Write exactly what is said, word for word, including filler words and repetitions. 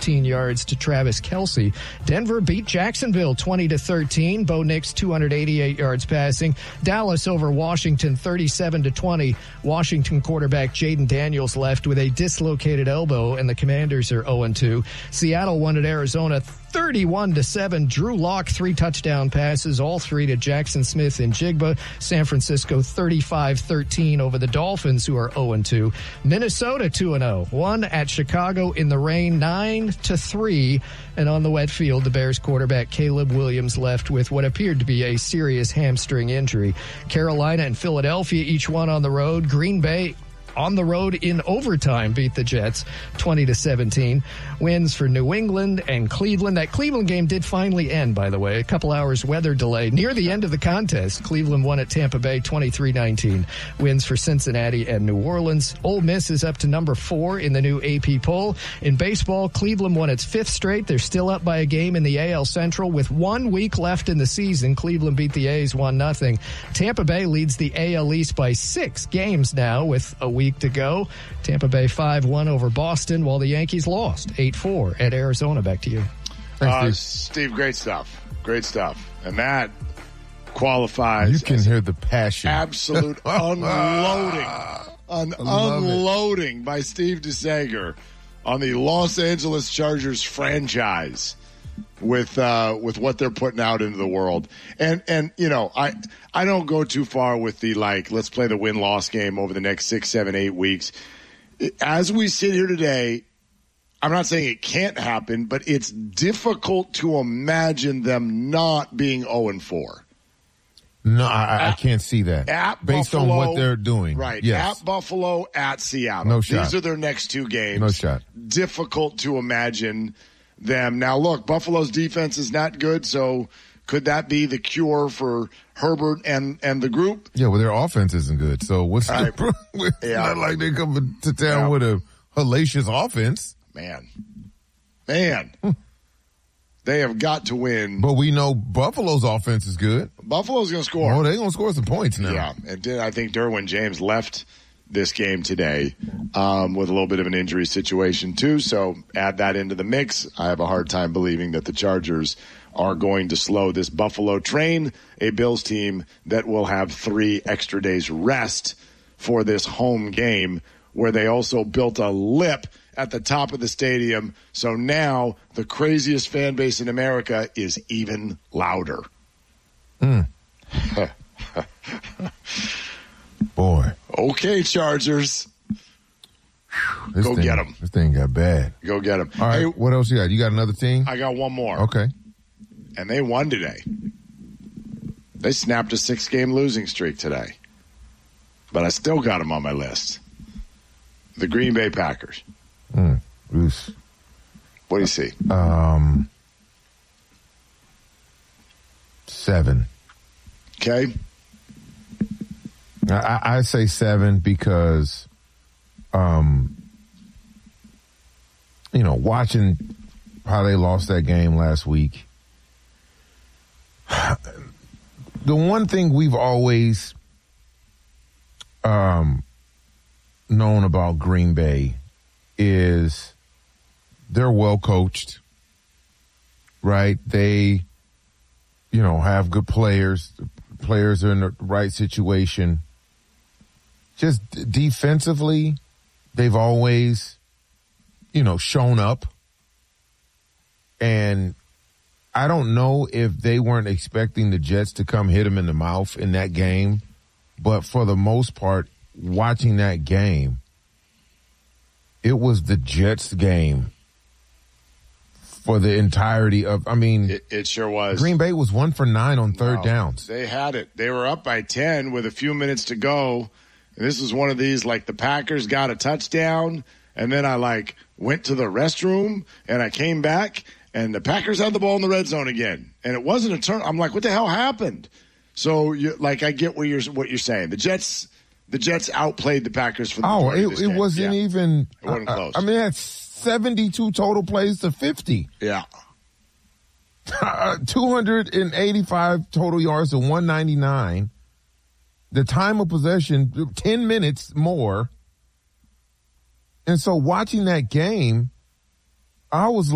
fifteen yards to Travis Kelce. Denver beat Jacksonville twenty to thirteen. Bo Nix two hundred eighty-eight yards passing. Dallas over Washington thirty-seven to twenty. Washington quarterback Jaden Daniels left with a dislocated elbow, and the Commanders are oh and two. Seattle won at Arizona thirty-one to seven. Drew Lock, three touchdown passes, all three to Jackson Smith and Jigba. San Francisco thirty-five thirteen over the Dolphins, who are oh and two. Minnesota two and oh. Won at Chicago in the rain nine to three. And on the wet field, the Bears quarterback Caleb Williams left with what appeared to be a serious hamstring injury. Carolina and Philadelphia each won on the road. Green Bay on the road in overtime beat the Jets twenty to seventeen. Wins for New England and Cleveland. That Cleveland game did finally end, by the way. A couple hours weather delay. Near the end of the contest, Cleveland won at Tampa Bay twenty-three nineteen. Wins for Cincinnati and New Orleans. Ole Miss is up to number four in the new A P poll. In baseball, Cleveland won its fifth straight. They're still up by a game in the A L Central. With one week left in the season, Cleveland beat the A's one nothing. Tampa Bay leads the A L East by six games now with a week to go. Tampa Bay five one over Boston, while the Yankees lost eight four at Arizona. Back to you. Thanks, uh, Steve. Steve, great stuff. Great stuff. And that qualifies. You can hear the passion. Absolute unloading. An unloading by Steve DeSager on the Los Angeles Chargers franchise with uh, with what they're putting out into the world. And, and you know, I I don't go too far with the, like, let's play the win-loss game over the next six, seven, eight weeks. As we sit here today, I'm not saying it can't happen, but it's difficult to imagine them not being oh and four. No, I, at, I can't see that. At Based Buffalo, on what they're doing. Right. Yes. At Buffalo, at Seattle. No shot. These are their next two games. No shot. Difficult to imagine them. Now, look, Buffalo's defense is not good, so could that be the cure for Herbert and, and the group? Yeah, well, their offense isn't good, so what's All the right. problem? It's Yeah. not like they come to town Yeah. with a hellacious offense. Man. Man. They have got to win. But we know Buffalo's offense is good. Buffalo's going to score. Oh, they're going to score some points now. Yeah, and did, I think Derwin James left this game today um, with a little bit of an injury situation too, so add that into the mix. I have a hard time believing that the Chargers are going to slow this Buffalo train, a Bills team that will have three extra days rest for this home game, where they also built a lip at the top of the stadium. So now the craziest fan base in America is even louder. Mm. Boy. Okay, Chargers. This Go thing, get 'em. This thing got bad. Go get them. All right, Hey, what else you got? You got another team? I got one more. Okay. And they won today. They snapped a six-game losing streak today. But I still got them on my list. The Green Bay Packers. Mm. Oof. What do you see? Um, seven. Okay. I, I say seven because, um, you know, watching how they lost that game last week, the one thing we've always um, known about Green Bay is they're well coached, right? They, you know, have good players. The players are in the right situation. Just defensively, they've always, you know, shown up. And I don't know if they weren't expecting the Jets to come hit them in the mouth in that game. But for the most part, watching that game, it was the Jets game for the entirety of, I mean. It, it sure was. Green Bay was one for nine on third Wow. downs. They had it. They were up by ten with a few minutes to go. And this was one of these, like, the Packers got a touchdown, and then I, like, went to the restroom, and I came back, and the Packers had the ball in the red zone again. And it wasn't a turn. I'm like, what the hell happened? So, you, like, I get what you're what you're saying. The Jets the Jets outplayed the Packers for the Oh, majority it, of this it game. wasn't Yeah. even. It wasn't I, close. I mean, that's seventy-two total plays to fifty. Yeah. two hundred eighty-five total yards to one ninety-nine. The time of possession, ten minutes more. And so watching that game, I was